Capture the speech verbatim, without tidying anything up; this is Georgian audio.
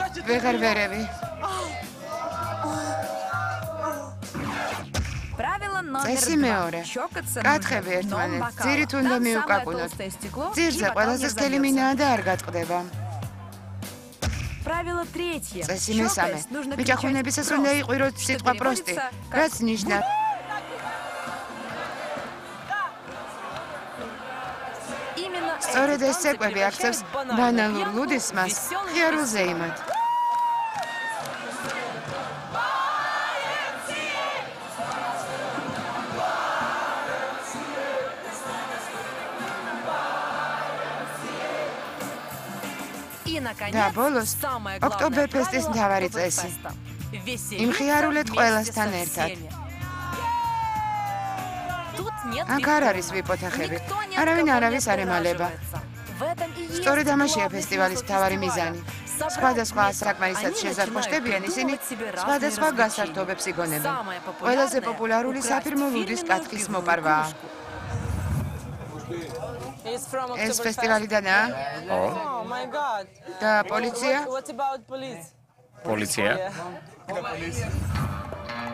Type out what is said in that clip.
ვეღარ ვერევი. წესი მეორე. კათხები ერთმანეთს. ძირით უნდა მიუკაკუნოთ. ძირზე ყველაზე სქელი მინაა და არ გატყდება. წესი მესამე. მიჯახვინებისას უნდა იყვიროთ სიტყვა პროსტი, რაც ნიშნავს სწორედ ეს ცეკვები აქცევს ბანალურ ლუდისმას ხიარულზე იმად. და ბოლოს ოქტომბერფესტის მთავარი წესი. იმხიარულეთ ყველასთან ერთად. აქ არ არის ვიპოთახები. არავინ არავის არ ემალება. სწორედ ამაშია ფესტივალის მთავარი მიზანი. სხვადასხვა საკმარისად შეზარხოშდებიან ისინი სხვადასხვა გასართობებს იგონებენ. ყველაზე პოპულარული საფირმო ლუდის კათხის მოპარვაა. ეს ფესტივალიდანაა? ო, და პოლიცია? პოლიცია?